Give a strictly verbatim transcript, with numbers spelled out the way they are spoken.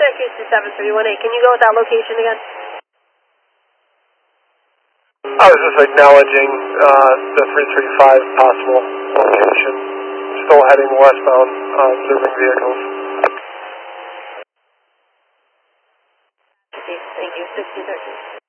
Syracuse to seven three one eight, can you go with that location again? I was just acknowledging uh, the three three five possible location. Still heading westbound, uh, observing vehicles. Thank you, sixty thirteen.